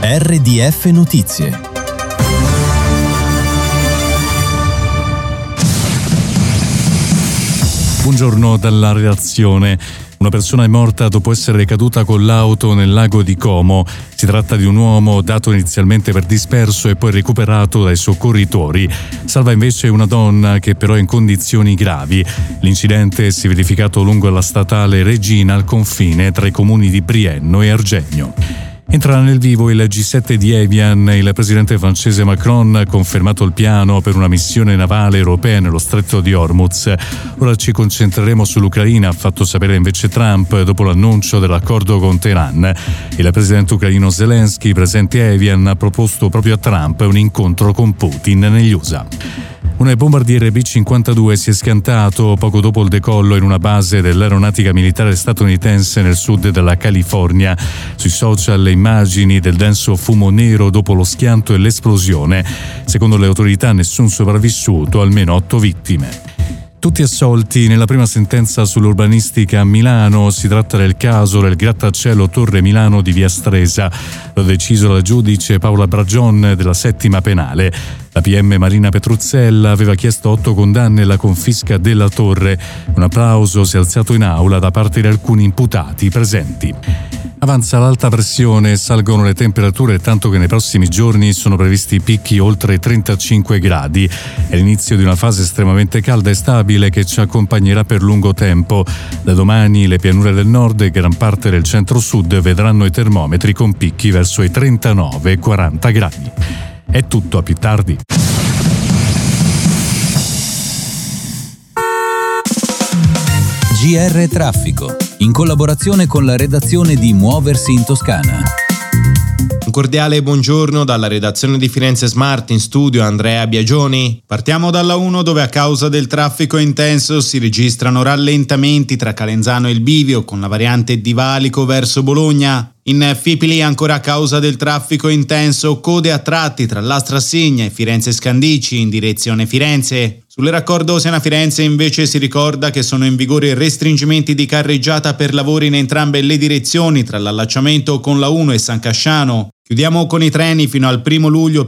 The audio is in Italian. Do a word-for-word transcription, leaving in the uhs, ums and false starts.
R D F Notizie. Buongiorno dalla redazione. Una persona è morta dopo essere caduta con l'auto nel lago di Como. Si tratta di un uomo dato inizialmente per disperso e poi recuperato dai soccorritori. Salva invece una donna che però è in condizioni gravi. L'incidente si è verificato lungo la statale Regina al confine tra i comuni di Brienno e Argenio. Entra nel vivo il G sette di Evian. Il presidente francese Macron ha confermato il piano per una missione navale europea nello stretto di Hormuz. Ora ci concentreremo sull'Ucraina, ha fatto sapere invece Trump dopo l'annuncio dell'accordo con Teheran. Il presidente ucraino Zelensky, presente a Evian, ha proposto proprio a Trump un incontro con Putin negli U S A. Un bombardiere B cinquantadue si è schiantato poco dopo il decollo in una base dell'aeronautica militare statunitense nel sud della California. Sui social le immagini del denso fumo nero dopo lo schianto e l'esplosione. Secondo le autorità nessun sopravvissuto, almeno otto vittime. Tutti assolti nella prima sentenza sull'urbanistica a Milano. Si tratta del caso del grattacielo Torre Milano di Via Stresa. Lo ha deciso la giudice Paola Bragion della settima penale. La P M Marina Petruzzella aveva chiesto otto condanne e la confisca della torre. Un applauso si è alzato in aula da parte di alcuni imputati presenti. Avanza l'alta pressione e salgono le temperature, tanto che nei prossimi giorni sono previsti picchi oltre trentacinque gradi. È l'inizio di una fase estremamente calda e stabile che ci accompagnerà per lungo tempo. Da domani le pianure del nord e gran parte del centro-sud vedranno i termometri con picchi verso i trentanove quaranta gradi. È tutto, a più tardi. G R Traffico, in collaborazione con la redazione di Muoversi in Toscana. Un cordiale buongiorno dalla redazione di Firenze Smart, in studio Andrea Biagioni. Partiamo dalla uno, dove a causa del traffico intenso si registrano rallentamenti tra Calenzano e il Bivio con la variante di Valico verso Bologna. In Fipili, ancora a causa del traffico intenso, code a tratti tra l'Astrassigna e Firenze Scandici in direzione Firenze. Sulle raccordo Siena-Firenze invece si ricorda che sono in vigore restringimenti di carreggiata per lavori in entrambe le direzioni tra l'allacciamento con la uno e San Casciano. Chiudiamo con i treni. Fino al primo luglio